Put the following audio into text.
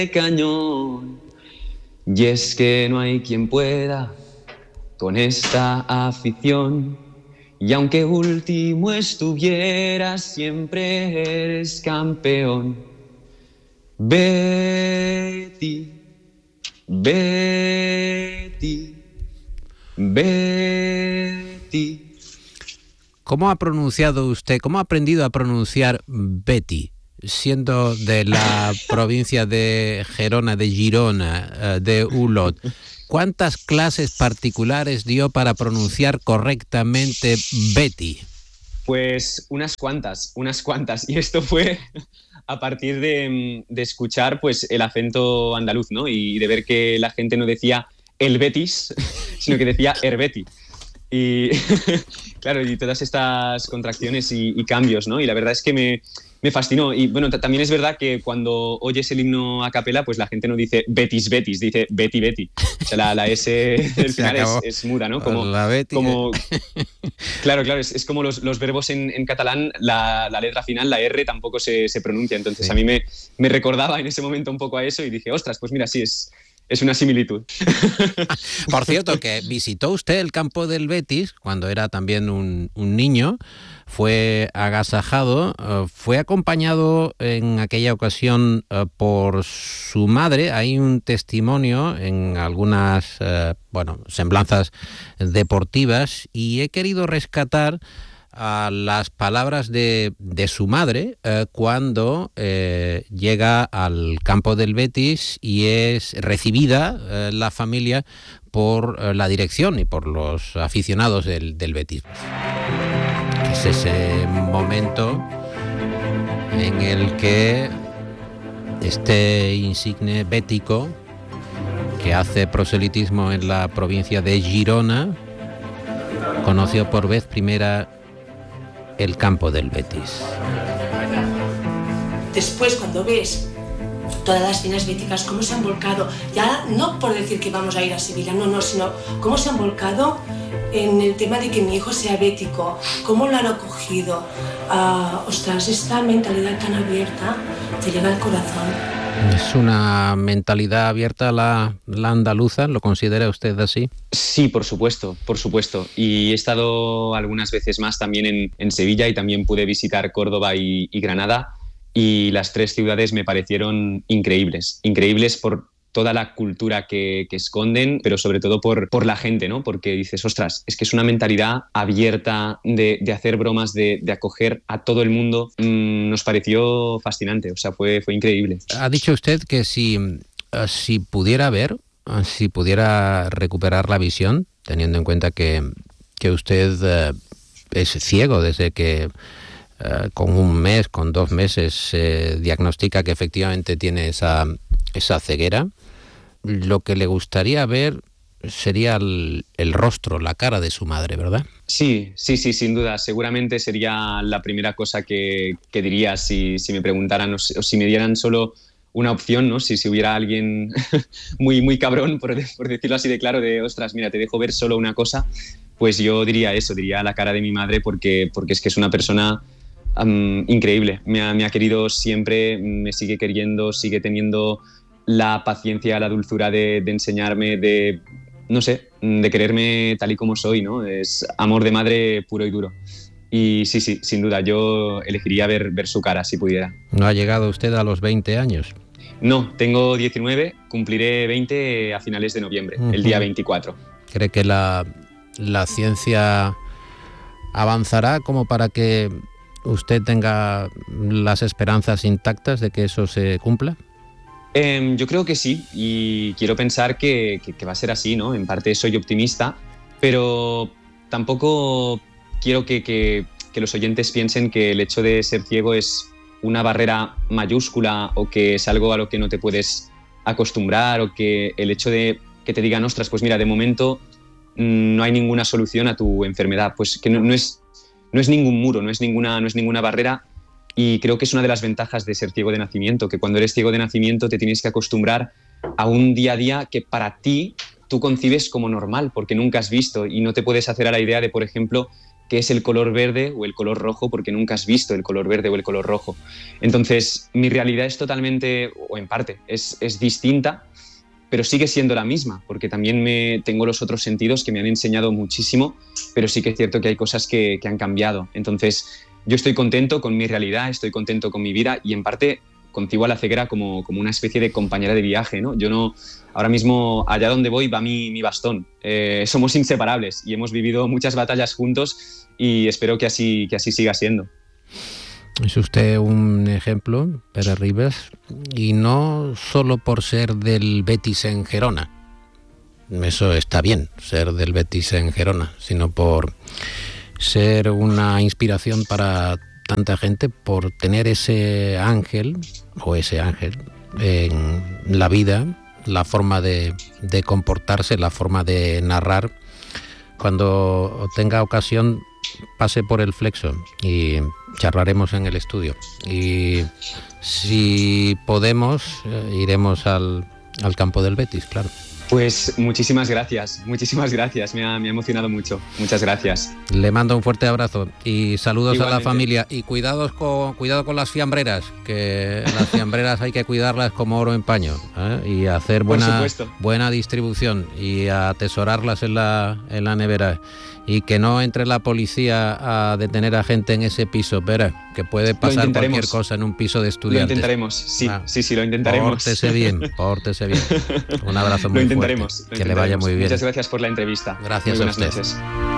cañón. Y es que no hay quien pueda con esta afición. Y aunque último estuvieras, siempre eres campeón. Betty, Betty, Betty. ¿Cómo ha pronunciado usted, cómo ha aprendido a pronunciar Betty, siendo de la provincia de Gerona, de Olot? ¿Cuántas clases particulares dio para pronunciar correctamente Betty? Pues unas cuantas. Y esto fue a partir de escuchar pues el acento andaluz, ¿no? Y de ver que la gente no decía el Betis, sino que decía Herbeti. Y claro, y todas estas contracciones y cambios, ¿no? Y la verdad es que me fascinó. Y bueno, también es verdad que cuando oyes el himno a capela, pues la gente no dice Betis, Betis, dice Betty, Betty. O sea, la S del final es muda, ¿no? Como la Betty. Claro, es como los verbos en catalán, la letra final, la R, tampoco se pronuncia. Entonces sí. A mí me recordaba en ese momento un poco a eso y dije, ostras, pues mira, sí, es una similitud. Por cierto, que visitó usted el campo del Betis cuando era también un niño, fue agasajado, fue acompañado en aquella ocasión por su madre. Hay un testimonio en algunas semblanzas deportivas y he querido rescatar a las palabras de su madre cuando llega al campo del Betis y es recibida la familia por la dirección y por los aficionados del Betis. Es ese momento en el que este insigne bético que hace proselitismo en la provincia de Girona conoció por vez primera el campo del Betis. Después, cuando ves todas las finas béticas, cómo se han volcado, ya no por decir que vamos a ir a Sevilla, no, sino cómo se han volcado en el tema de que mi hijo sea bético, cómo lo han acogido. Ostras, esta mentalidad tan abierta te llega al corazón. ¿Es una mentalidad abierta la andaluza? ¿Lo considera usted así? Sí, por supuesto. Y he estado algunas veces más también en Sevilla y también pude visitar Córdoba y Granada, y las tres ciudades me parecieron increíbles por toda la cultura que esconden, pero sobre todo por la gente, ¿no? Porque dices, ostras, es que es una mentalidad abierta de hacer bromas, de acoger a todo el mundo. Nos pareció fascinante, o sea, fue increíble. Ha dicho usted que si pudiera ver, si pudiera recuperar la visión, teniendo en cuenta que usted es ciego desde que con un mes, con 2 meses se diagnostica que efectivamente tiene esa ceguera, lo que le gustaría ver sería el rostro, la cara de su madre, ¿verdad? Sí, sin duda. Seguramente sería la primera cosa que diría si me preguntaran o si me dieran solo una opción, ¿no? Si hubiera alguien muy cabrón, por decirlo así de claro, de ostras, mira, te dejo ver solo una cosa, pues yo diría eso, diría la cara de mi madre, porque es que es una persona increíble. Me ha querido siempre, me sigue queriendo, sigue teniendo la paciencia, la dulzura de enseñarme, de quererme tal y como soy, ¿no? Es amor de madre puro y duro. Y sí, sin duda, yo elegiría ver su cara si pudiera. ¿No ha llegado usted a los 20 años? No, tengo 19, cumpliré 20 a finales de noviembre, el día 24. ¿Cree que la ciencia avanzará como para que usted tenga las esperanzas intactas de que eso se cumpla? Yo creo que sí, y quiero pensar que va a ser así, ¿no? En parte soy optimista, pero tampoco quiero que los oyentes piensen que el hecho de ser ciego es una barrera mayúscula o que es algo a lo que no te puedes acostumbrar, o que el hecho de que te digan, ostras, pues mira, de momento no hay ninguna solución a tu enfermedad, pues que no es ningún muro, no es ninguna barrera. Y creo que es una de las ventajas de ser ciego de nacimiento, que cuando eres ciego de nacimiento te tienes que acostumbrar a un día a día que para ti tú concibes como normal, porque nunca has visto, y no te puedes hacer a la idea de, por ejemplo, qué es el color verde o el color rojo porque nunca has visto el color verde o el color rojo. Entonces, mi realidad es totalmente, o en parte, es distinta, pero sigue siendo la misma, porque también tengo los otros sentidos que me han enseñado muchísimo, pero sí que es cierto que hay cosas que han cambiado. Entonces, yo estoy contento con mi realidad, estoy contento con mi vida y en parte concibo a la ceguera como una especie de compañera de viaje, ¿no? Yo no, ahora mismo allá donde voy va mi bastón. Somos inseparables y hemos vivido muchas batallas juntos y espero que así siga siendo. Es usted un ejemplo, Pere Ribes, y no solo por ser del Betis en Gerona. Eso está bien, ser del Betis en Gerona, sino por ser una inspiración para tanta gente, por tener ese ángel en la vida, la forma de comportarse, la forma de narrar. Cuando tenga ocasión, pase por el Flexo y charlaremos en el estudio. Y si podemos, iremos al campo del Betis, claro. Pues muchísimas gracias, me ha emocionado mucho, muchas gracias. Le mando un fuerte abrazo y saludos igualmente a la familia y cuidado con las fiambreras, que las fiambreras hay que cuidarlas como oro en paño, ¿eh? Y hacer buena distribución y atesorarlas en la nevera. Y que no entre la policía a detener a gente en ese piso, Pere, que puede pasar cualquier cosa en un piso de estudiantes. Lo intentaremos, sí, lo intentaremos. Pórtese bien. Un abrazo muy fuerte. Lo intentaremos. Que le vaya muy bien. Muchas gracias por la entrevista. Gracias a usted. Buenas noches.